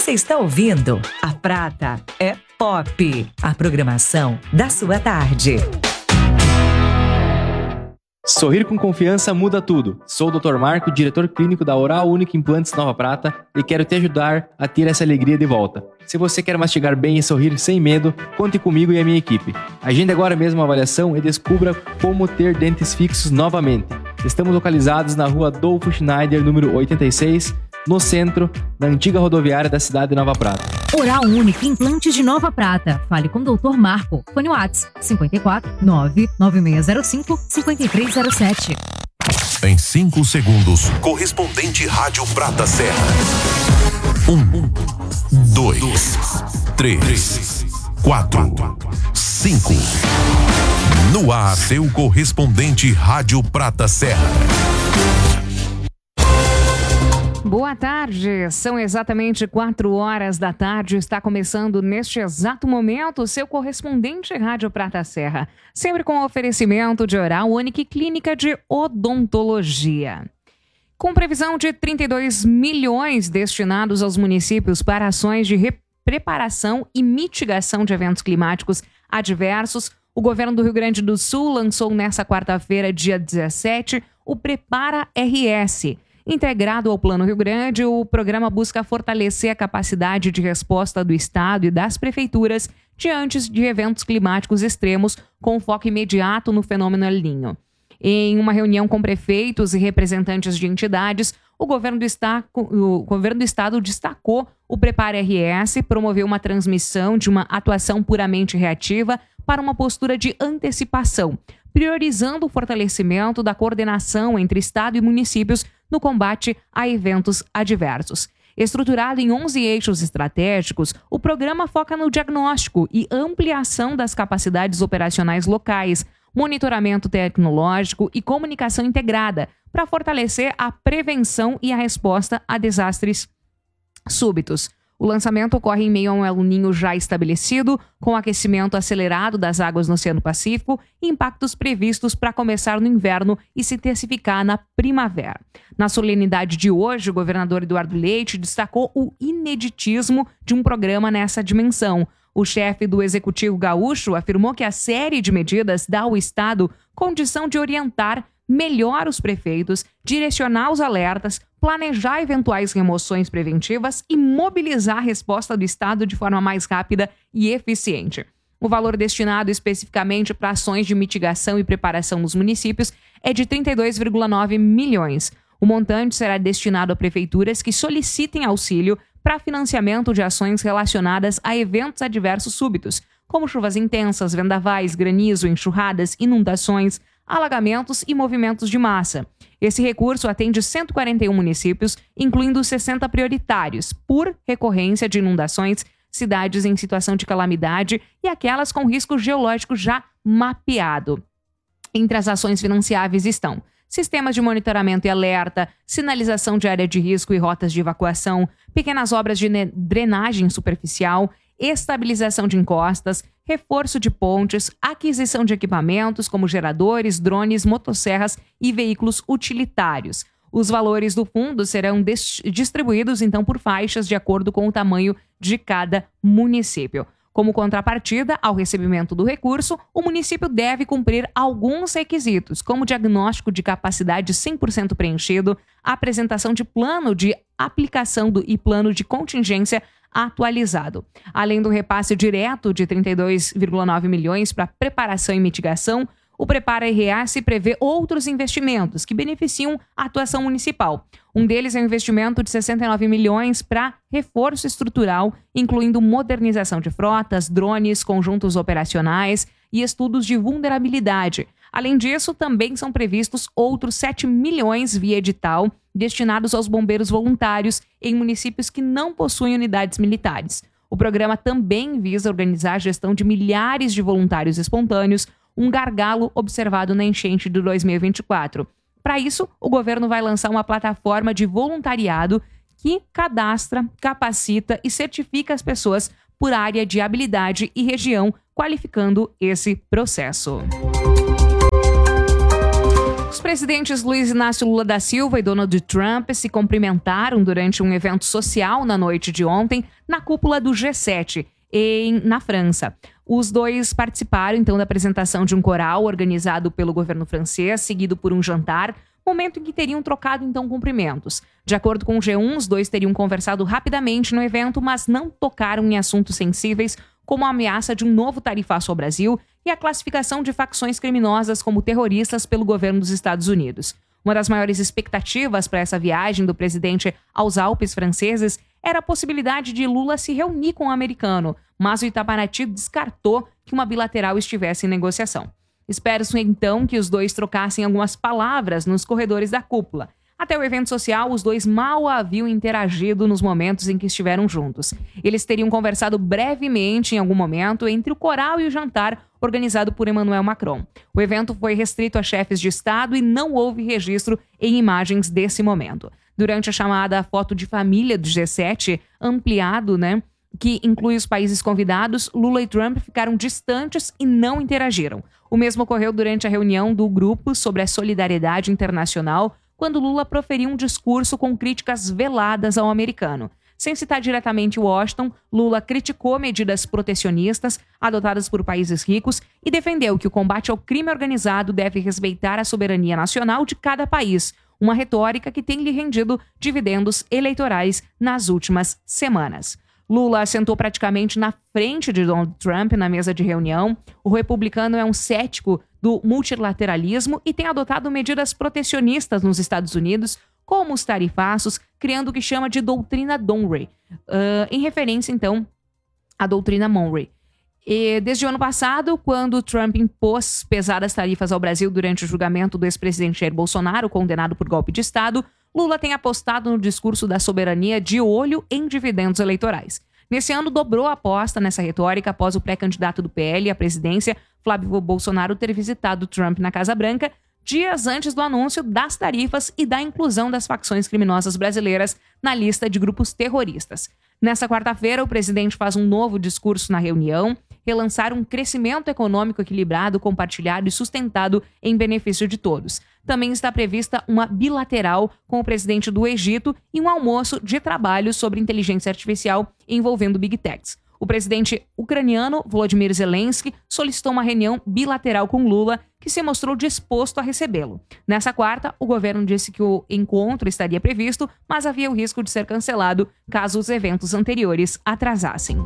Você está ouvindo A Prata é Pop, a programação da sua tarde. Sorrir com confiança muda tudo. Sou o Dr. Marco, diretor clínico da Oral Unique Implantes Nova Prata e quero te ajudar a ter essa alegria de volta. Se você quer mastigar bem e sorrir sem medo, conte comigo e a minha equipe. Agende agora mesmo uma avaliação e descubra como ter dentes fixos novamente. Estamos localizados na rua Adolfo Schneider, número 86, no centro, na antiga rodoviária da cidade de Nova Prata. Oral Unique Implantes de Nova Prata. Fale com o Dr. Marco. Fone WhatsApp 54 99605 5307. Em 5 segundos, correspondente Rádio Prata Serra. 1, 2, 3, 4, 5. No ar, seu correspondente Rádio Prata Serra. Boa tarde, são exatamente 4 horas da tarde, está começando neste exato momento o seu correspondente Rádio Prata Serra, sempre com oferecimento de Oral Unique Clínica de Odontologia. Com previsão de 32 milhões destinados aos municípios para ações de preparação e mitigação de eventos climáticos adversos, o governo do Rio Grande do Sul lançou nesta quarta-feira, dia 17, o Prepara RS. Integrado ao Plano Rio Grande, o programa busca fortalecer a capacidade de resposta do Estado e das prefeituras diante de eventos climáticos extremos, com foco imediato no fenômeno El Niño. Em uma reunião com prefeitos e representantes de entidades, o governo do Estado destacou o Prepara RS, promoveu uma transmissão de uma atuação puramente reativa para uma postura de antecipação, priorizando o fortalecimento da coordenação entre Estado e municípios no combate a eventos adversos. Estruturado em 11 eixos estratégicos, o programa foca no diagnóstico e ampliação das capacidades operacionais locais, monitoramento tecnológico e comunicação integrada para fortalecer a prevenção e a resposta a desastres súbitos. O lançamento ocorre em meio a um El Niño já estabelecido, com aquecimento acelerado das águas no Oceano Pacífico e impactos previstos para começar no inverno e se intensificar na primavera. Na solenidade de hoje, o governador Eduardo Leite destacou o ineditismo de um programa nessa dimensão. O chefe do Executivo Gaúcho afirmou que a série de medidas dá ao Estado condição de orientar melhor os prefeitos, direcionar os alertas, planejar eventuais remoções preventivas e mobilizar a resposta do Estado de forma mais rápida e eficiente. O valor destinado especificamente para ações de mitigação e preparação nos municípios é de 32,9 milhões. O montante será destinado a prefeituras que solicitem auxílio para financiamento de ações relacionadas a eventos adversos súbitos, como chuvas intensas, vendavais, granizo, enxurradas, inundações, alagamentos e movimentos de massa. Esse recurso atende 141 municípios, incluindo 60 prioritários, por recorrência de inundações, cidades em situação de calamidade e aquelas com risco geológico já mapeado. Entre as ações financiáveis estão sistemas de monitoramento e alerta, sinalização de área de risco e rotas de evacuação, pequenas obras de drenagem superficial, estabilização de encostas, reforço de pontes, aquisição de equipamentos como geradores, drones, motosserras e veículos utilitários. Os valores do fundo serão distribuídos, então, por faixas de acordo com o tamanho de cada município. Como contrapartida ao recebimento do recurso, o município deve cumprir alguns requisitos, como diagnóstico de capacidade 100% preenchido, apresentação de plano de aplicação e plano de contingência atualizado. Além do repasse direto de 32,9 milhões para preparação e mitigação, o Prepara RS prevê outros investimentos que beneficiam a atuação municipal. Um deles é um investimento de 69 milhões para reforço estrutural, incluindo modernização de frotas, drones, conjuntos operacionais e estudos de vulnerabilidade. Além disso, também são previstos outros 7 milhões via edital destinados aos bombeiros voluntários em municípios que não possuem unidades militares. O programa também visa organizar a gestão de milhares de voluntários espontâneos, um gargalo observado na enchente de 2024. Para isso, o governo vai lançar uma plataforma de voluntariado que cadastra, capacita e certifica as pessoas por área de habilidade e região, qualificando esse processo. Os presidentes Luiz Inácio Lula da Silva e Donald Trump se cumprimentaram durante um evento social na noite de ontem na cúpula do G7, na França. Os dois participaram, então, da apresentação de um coral organizado pelo governo francês, seguido por um jantar, momento em que teriam trocado, então, cumprimentos. De acordo com o G1, os dois teriam conversado rapidamente no evento, mas não tocaram em assuntos sensíveis, como a ameaça de um novo tarifaço ao Brasil e a classificação de facções criminosas como terroristas pelo governo dos Estados Unidos. Uma das maiores expectativas para essa viagem do presidente aos Alpes franceses era a possibilidade de Lula se reunir com o americano, mas o Itamaraty descartou que uma bilateral estivesse em negociação. Espera-se, então, que os dois trocassem algumas palavras nos corredores da cúpula. Até o evento social, os dois mal haviam interagido nos momentos em que estiveram juntos. Eles teriam conversado brevemente em algum momento entre o coral e o jantar organizado por Emmanuel Macron. O evento foi restrito a chefes de Estado e não houve registro em imagens desse momento. Durante a chamada foto de família do G7, ampliado, que inclui os países convidados, Lula e Trump ficaram distantes e não interagiram. O mesmo ocorreu durante a reunião do grupo sobre a solidariedade internacional, quando Lula proferiu um discurso com críticas veladas ao americano. Sem citar diretamente Washington, Lula criticou medidas protecionistas adotadas por países ricos e defendeu que o combate ao crime organizado deve respeitar a soberania nacional de cada país, uma retórica que tem lhe rendido dividendos eleitorais nas últimas semanas. Lula sentou praticamente na frente de Donald Trump na mesa de reunião. O republicano é um cético do multilateralismo e tem adotado medidas protecionistas nos Estados Unidos, como os tarifaços, criando o que chama de doutrina Monroe, em referência, então, à doutrina Monroe. E desde o ano passado, quando Trump impôs pesadas tarifas ao Brasil durante o julgamento do ex-presidente Jair Bolsonaro, condenado por golpe de Estado, Lula tem apostado no discurso da soberania de olho em dividendos eleitorais. Nesse ano, dobrou a aposta nessa retórica após o pré-candidato do PL à presidência, Flávio Bolsonaro, ter visitado Trump na Casa Branca dias antes do anúncio das tarifas e da inclusão das facções criminosas brasileiras na lista de grupos terroristas. Nessa quarta-feira, o presidente faz um novo discurso na reunião, relançar um crescimento econômico equilibrado, compartilhado e sustentado em benefício de todos. Também está prevista uma bilateral com o presidente do Egito e um almoço de trabalho sobre inteligência artificial envolvendo Big Techs. O presidente ucraniano Volodymyr Zelensky solicitou uma reunião bilateral com Lula, que se mostrou disposto a recebê-lo. Nessa quarta, o governo disse que o encontro estaria previsto, mas havia o risco de ser cancelado caso os eventos anteriores atrasassem.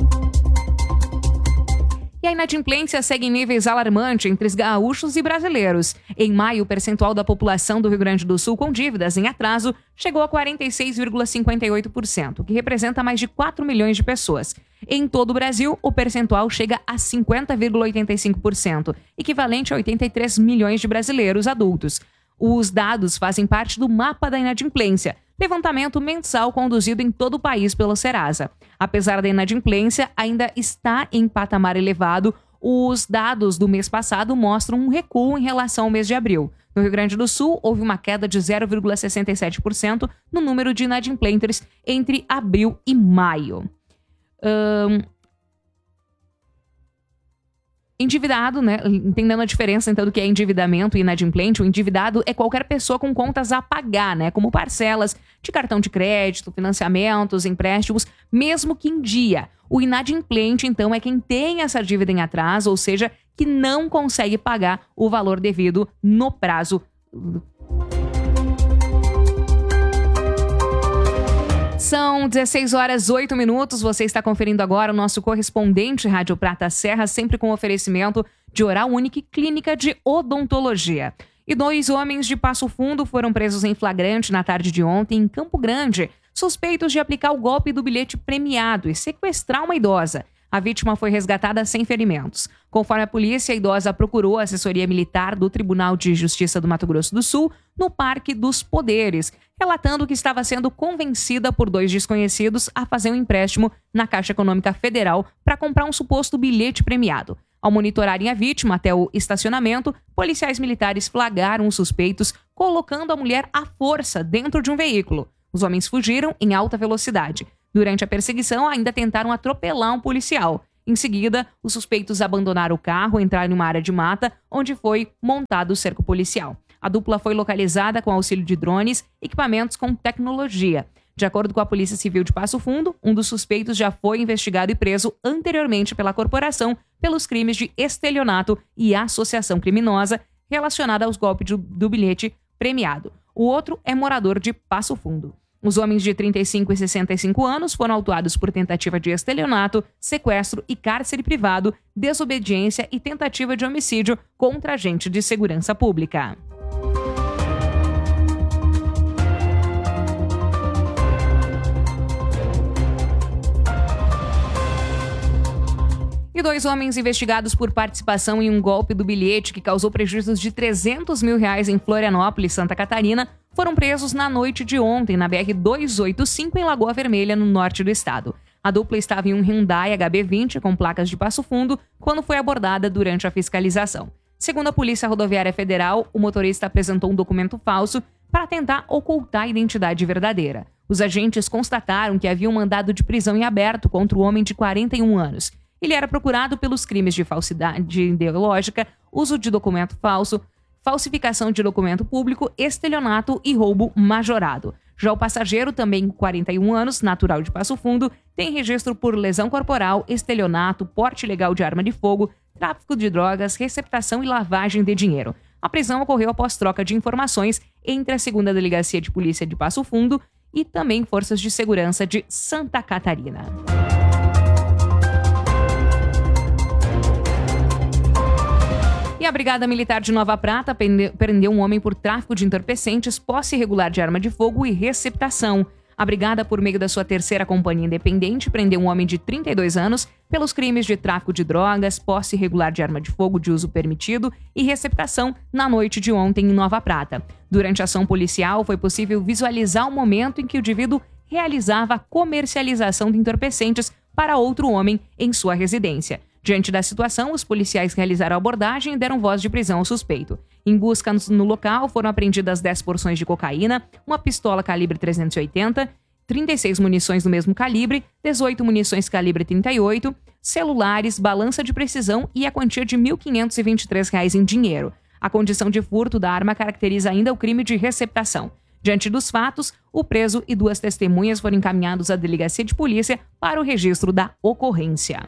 E a inadimplência segue em níveis alarmantes entre os gaúchos e brasileiros. Em maio, o percentual da população do Rio Grande do Sul com dívidas em atraso chegou a 46,58%, o que representa mais de 4 milhões de pessoas. Em todo o Brasil, o percentual chega a 50,85%, equivalente a 83 milhões de brasileiros adultos. Os dados fazem parte do Mapa da Inadimplência, levantamento mensal conduzido em todo o país pelo Serasa. Apesar da inadimplência ainda estar em patamar elevado, os dados do mês passado mostram um recuo em relação ao mês de abril. No Rio Grande do Sul, houve uma queda de 0,67% no número de inadimplentes entre abril e maio. Endividado, entendendo a diferença então do que é endividamento e inadimplente, o endividado é qualquer pessoa com contas a pagar, como parcelas de cartão de crédito, financiamentos, empréstimos, mesmo que em dia. O inadimplente, então, é quem tem essa dívida em atraso, ou seja, que não consegue pagar o valor devido no prazo. São 16 horas 8 minutos. Você está conferindo agora o nosso correspondente Rádio Prata Serra, sempre com oferecimento de Oral Unique Clínica de Odontologia. E 2 homens de Passo Fundo foram presos em flagrante na tarde de ontem em Campo Grande, suspeitos de aplicar o golpe do bilhete premiado e sequestrar uma idosa. A vítima foi resgatada sem ferimentos. Conforme a polícia, a idosa procurou a assessoria militar do Tribunal de Justiça do Mato Grosso do Sul no Parque dos Poderes, relatando que estava sendo convencida por 2 desconhecidos a fazer um empréstimo na Caixa Econômica Federal para comprar um suposto bilhete premiado. Ao monitorarem a vítima até o estacionamento, policiais militares flagraram os suspeitos, colocando a mulher à força dentro de um veículo. Os homens fugiram em alta velocidade. Durante a perseguição, ainda tentaram atropelar um policial. Em seguida, os suspeitos abandonaram o carro, entraram em uma área de mata, onde foi montado o cerco policial. A dupla foi localizada com auxílio de drones e equipamentos com tecnologia. De acordo com a Polícia Civil de Passo Fundo, um dos suspeitos já foi investigado e preso anteriormente pela corporação pelos crimes de estelionato e associação criminosa relacionada aos golpes do bilhete premiado. O outro é morador de Passo Fundo. Os homens de 35 e 65 anos foram autuados por tentativa de estelionato, sequestro e cárcere privado, desobediência e tentativa de homicídio contra agente de segurança pública. E 2 homens investigados por participação em um golpe do bilhete que causou prejuízos de R$300 mil em Florianópolis, Santa Catarina, foram presos na noite de ontem na BR-285 em Lagoa Vermelha, no norte do estado. A dupla estava em um Hyundai HB20 com placas de Passo Fundo quando foi abordada durante a fiscalização. Segundo a Polícia Rodoviária Federal, o motorista apresentou um documento falso para tentar ocultar a identidade verdadeira. Os agentes constataram que havia um mandado de prisão em aberto contra o homem de 41 anos. Ele era procurado pelos crimes de falsidade ideológica, uso de documento falso, falsificação de documento público, estelionato e roubo majorado. Já o passageiro, também com 41 anos, natural de Passo Fundo, tem registro por lesão corporal, estelionato, porte ilegal de arma de fogo, tráfico de drogas, receptação e lavagem de dinheiro. A prisão ocorreu após troca de informações entre a 2ª Delegacia de Polícia de Passo Fundo e também Forças de Segurança de Santa Catarina. E a Brigada Militar de Nova Prata prendeu um homem por tráfico de entorpecentes, posse irregular de arma de fogo e receptação. A Brigada, por meio da sua 3ª Companhia Independente, prendeu um homem de 32 anos pelos crimes de tráfico de drogas, posse irregular de arma de fogo de uso permitido e receptação na noite de ontem em Nova Prata. Durante a ação policial, foi possível visualizar o momento em que o indivíduo realizava a comercialização de entorpecentes para outro homem em sua residência. Diante da situação, os policiais realizaram a abordagem e deram voz de prisão ao suspeito. Em busca no local, foram apreendidas 10 porções de cocaína, uma pistola calibre 380, 36 munições do mesmo calibre, 18 munições calibre 38, celulares, balança de precisão e a quantia de R$ 1.523 em dinheiro. A condição de furto da arma caracteriza ainda o crime de receptação. Diante dos fatos, o preso e 2 testemunhas foram encaminhados à delegacia de polícia para o registro da ocorrência.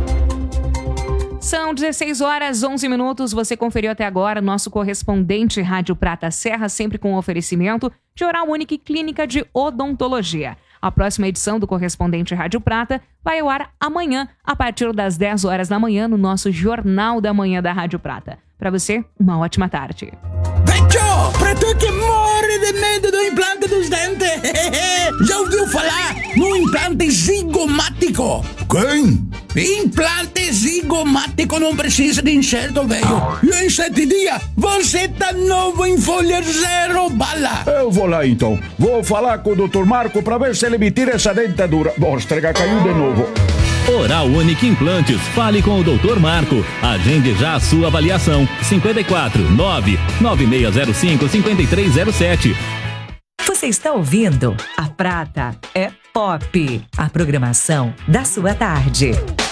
São 16h11. Você conferiu até agora nosso correspondente Rádio Prata Serra, sempre com oferecimento de Oral Única e Clínica de Odontologia. A próxima edição do Correspondente Rádio Prata vai ao ar amanhã, a partir das 10 horas da manhã, no nosso Jornal da Manhã da Rádio Prata. Para você, uma ótima tarde. Beto, pra tu que morre de medo do implante dos dentes, já ouviu falar no implante zigomático? Quem? Implante zigomático não precisa de enxerto, velho. E em 7 dias, você tá novo em folha 0 bala. Eu vou lá então. Vou falar com o Dr. Marco pra ver se ele me tira essa dentadura. Mostra, caiu de novo. Oral Única Implantes. Fale com o Dr. Marco. Agende já a sua avaliação. 54 99605 5307. Você está ouvindo A Prata é Pop, a programação da sua tarde.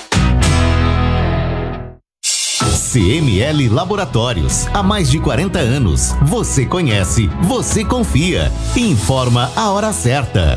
CML Laboratórios. Há mais de 40 anos. Você conhece, você confia. Informa a hora certa.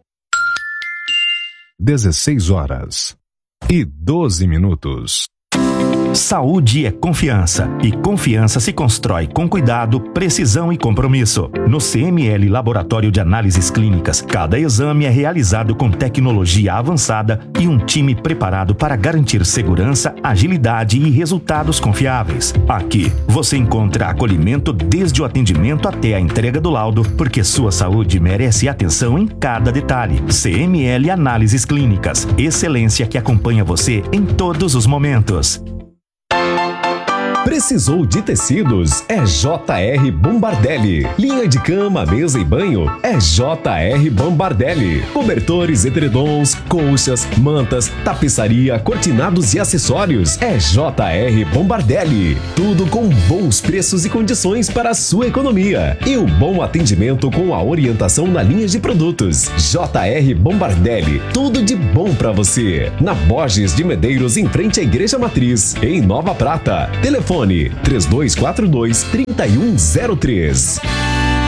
16h12. Saúde é confiança, e confiança se constrói com cuidado, precisão e compromisso. No CML Laboratório de Análises Clínicas, cada exame é realizado com tecnologia avançada e um time preparado para garantir segurança, agilidade e resultados confiáveis. Aqui, você encontra acolhimento desde o atendimento até a entrega do laudo, porque sua saúde merece atenção em cada detalhe. CML Análises Clínicas, excelência que acompanha você em todos os momentos. Precisou de tecidos? É JR Bombardelli. Linha de cama, mesa e banho? É JR Bombardelli. Cobertores, edredons, colchas, mantas, tapeçaria, cortinados e acessórios? É JR Bombardelli. Tudo com bons preços e condições para a sua economia. E o bom atendimento com a orientação na linha de produtos. JR Bombardelli. Tudo de bom para você. Na Borges de Medeiros, em frente à Igreja Matriz, em Nova Prata. Telefone Fone 3242-3103.